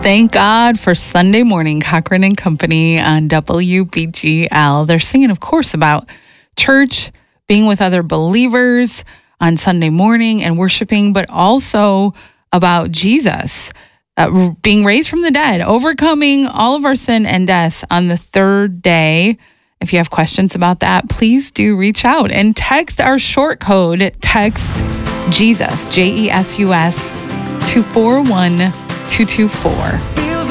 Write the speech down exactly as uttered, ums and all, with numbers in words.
Thank God for Sunday morning, Cochran and Company on W B G L. They're singing, of course, about church, being with other believers on Sunday morning and worshiping, but also about Jesus uh, being raised from the dead, overcoming all of our sin and death on the third day. If you have questions about that, please do reach out and text our short code. Text Jesus, J E S U S, two four one two two four.